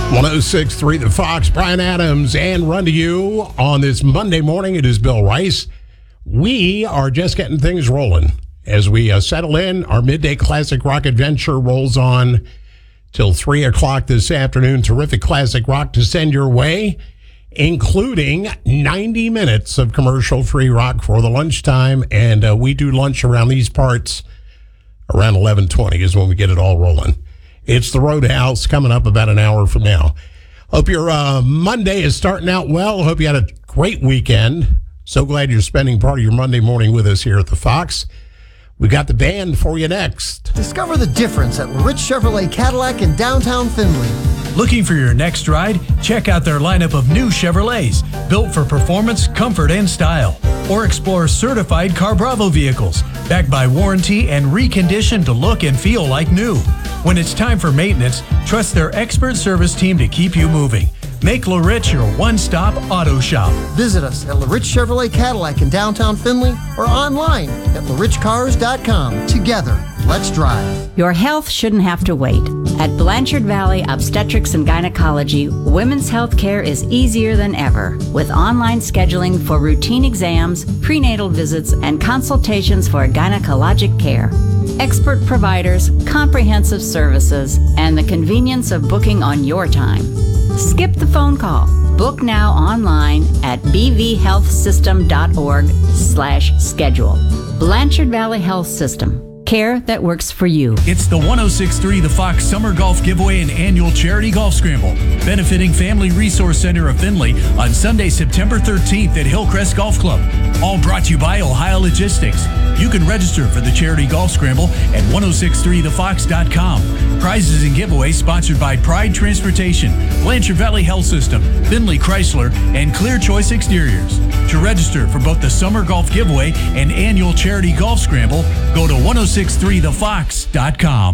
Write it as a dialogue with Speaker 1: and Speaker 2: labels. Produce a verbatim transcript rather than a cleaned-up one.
Speaker 1: one oh six point three The Fox, Brian Adams, and Run to You on this Monday morning. It is Bill Rice. We are just getting things rolling as we uh, settle in. Our midday classic rock adventure rolls on till three o'clock this afternoon. Terrific classic rock to send your way, including ninety minutes of commercial-free rock for the lunchtime. And uh, we do lunch around these parts around eleven twenty is when we get it all rolling. It's the Roadhouse coming up about an hour from now. Hope your uh, Monday is starting out well. Hope you had a great weekend. So glad you're spending part of your Monday morning with us here at the Fox. We got the band for you next.
Speaker 2: Discover the difference at Rich Chevrolet Cadillac in downtown Findlay.
Speaker 3: Looking for your next ride? Check out their lineup of new Chevrolets, built for performance, comfort, and style. Or explore certified Car Bravo vehicles, backed by warranty and reconditioned to look and feel like new. When it's time for maintenance, trust their expert service team to keep you moving. Make LaRich your one-stop auto shop.
Speaker 2: Visit us at LaRich Chevrolet Cadillac in downtown Findlay or online at la rich cars dot com. Together, let's drive.
Speaker 4: Your health shouldn't have to wait. At Blanchard Valley Obstetrics and Gynecology, women's health care is easier than ever, with online scheduling for routine exams, prenatal visits, and consultations for gynecologic care. Expert providers, comprehensive services, and the convenience of booking on your time. Skip the phone call. Book now online at b v health system dot org slash schedule. Blanchard Valley Health System. Care that works for you.
Speaker 3: It's the one oh six point three The Fox Summer Golf Giveaway and Annual Charity Golf Scramble, benefiting Family Resource Center of Findlay on Sunday, September thirteenth at Hillcrest Golf Club. All brought to you by Ohio Logistics. You can register for the Charity Golf Scramble at ten sixty-three the fox dot com. Prizes and giveaways sponsored by Pride Transportation, Blanchard Valley Health System, Findlay Chrysler, and Clear Choice Exteriors. To register for both the Summer Golf Giveaway and Annual Charity Golf Scramble, go to ten sixty-three the fox dot com.